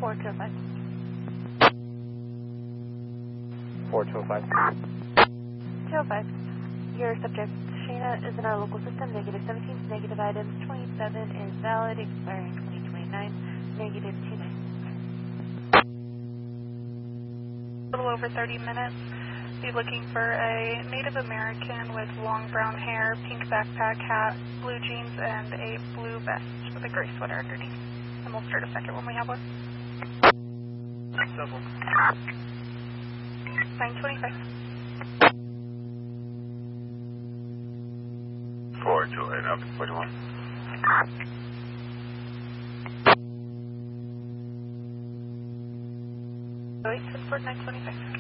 4205. 4205. 205. Your subject, Shayna, is in our local system. Negative 17 is negative items. 27 is valid, expiring 2029. Negative 29. A little over 30 minutes. Be looking for a Native American with long brown hair, pink backpack, hat, blue jeans, and a blue vest with a gray sweater underneath. And we'll start a second when we have one. 925. 428 up, 41. Wait, 925.